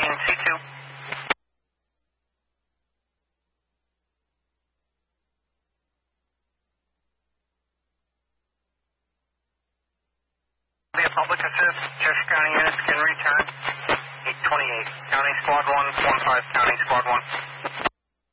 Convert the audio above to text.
C2. Be a public assist. Cheshire County units can return. 828. County Squad 1, 15 County Squad 1.